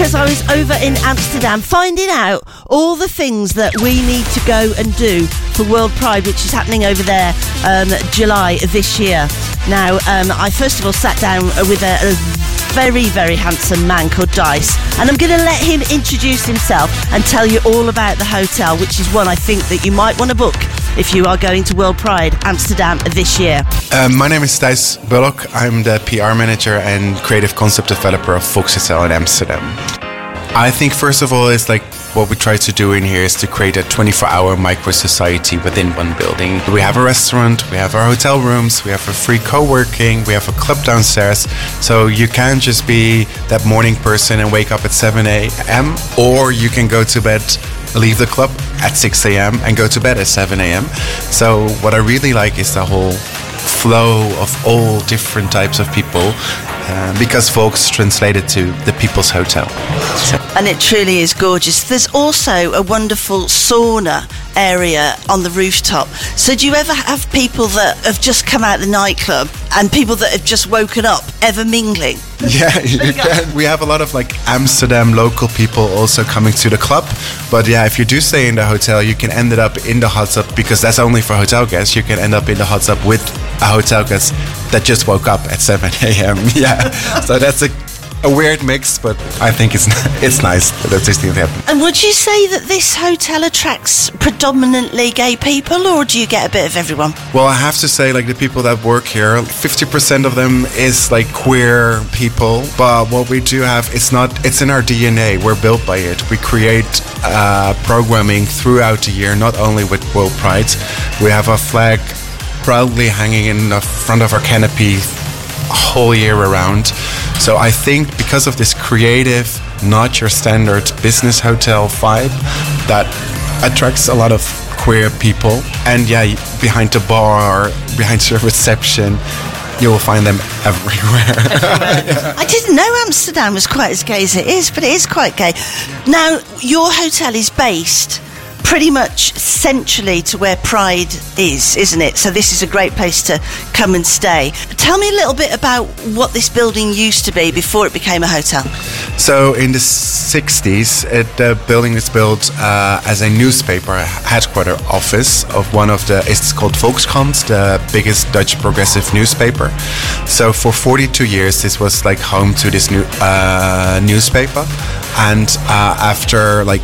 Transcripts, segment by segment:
as I was over in Amsterdam finding out all the things that we need to go and do for World Pride, which is happening over there July this year. Now, I first of all sat down with a very, very handsome man called Dice, and I'm going to let him introduce himself and tell you all about the hotel, which is one I think that you might want to book if you are going to World Pride Amsterdam this year. My name is Thijs Bullock. I'm the PR manager and creative concept developer of Volkshotel in Amsterdam. I think first of all, it's like what we try to do in here is to create a 24-hour micro-society within one building. We have a restaurant, we have our hotel rooms, we have a free co-working, we have a club downstairs. So you can just be that morning person and wake up at 7 a.m. or you can go to bed, leave the club at 6 a.m. and go to bed at 7 a.m. So what I really like is the whole flow of all different types of people, because Volks translated to the People's Hotel. So. And it truly is gorgeous. There's also a wonderful sauna area on the rooftop. So do you ever have people that have just come out of the nightclub and people that have just woken up ever mingling? Yeah, you can. We have a lot of like Amsterdam local people also coming to the club. But yeah, if you do stay in the hotel, you can end up in the hot tub, because that's only for hotel guests. You can end up in the hot tub with a hotel guest that just woke up at 7 a.m. Yeah, so that's a weird mix, but I think it's nice that this thing happened. And would you say that this hotel attracts predominantly gay people, or do you get a bit of everyone? Well, I have to say, like, the people that work here, 50% of them is like queer people. But what we do have, it's in our DNA. We're built by it. We create programming throughout the year, not only with World Pride. We have a flag proudly hanging in the front of our canopy whole year around. So I think because of this creative, not your standard business hotel vibe, that attracts a lot of queer people. And yeah, behind the bar, behind the reception, you will find them everywhere. Yeah. I didn't know Amsterdam was quite as gay as it is, but it is quite gay. Now, your hotel is based pretty much centrally to where Pride is, isn't it? So this is a great place to come and stay. Tell me a little bit about what this building used to be before it became a hotel. So in the 60s, the building was built as a newspaper headquarter office of one of the, it's called Volkskrant, the biggest Dutch progressive newspaper. So for 42 years, this was like home to this newspaper. And after like,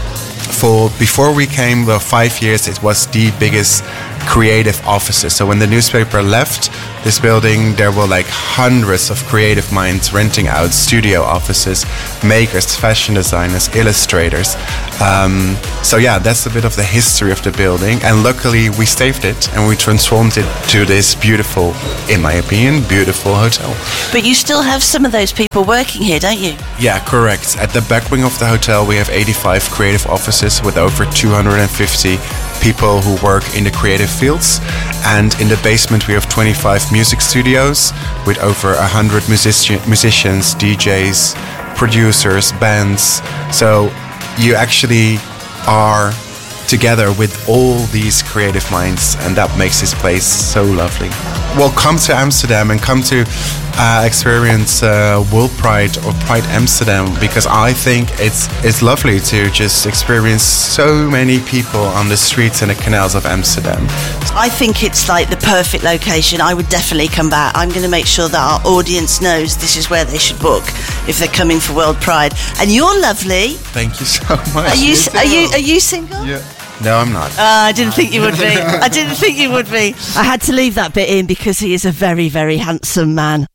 before we came, 5 years, it was the biggest creative offices. So when the newspaper left this building, there were like hundreds of creative minds renting out studio offices, makers, fashion designers, illustrators. So yeah, that's a bit of the history of the building. And luckily we saved it and we transformed it to this beautiful, in my opinion, beautiful hotel. But you still have some of those people working here, don't you? Yeah, correct. At the back wing of the hotel, we have 85 creative offices with over 250 people who work in the creative fields. And in the basement, we have 25 music studios with over 100 musicians, DJs, producers, bands. So you actually are together with all these creative minds, and that makes this place so lovely. Well, come to Amsterdam and come to experience World Pride or Pride Amsterdam, because I think it's lovely to just experience so many people on the streets and the canals of Amsterdam. I think it's like the perfect location. I would definitely come back. I'm going to make sure that our audience knows this is where they should book if they're coming for World Pride. And you're lovely. Thank you so much. Are you single? Yeah. No, I'm not. I didn't think you would be. I had to leave that bit in because he is a very, very handsome man.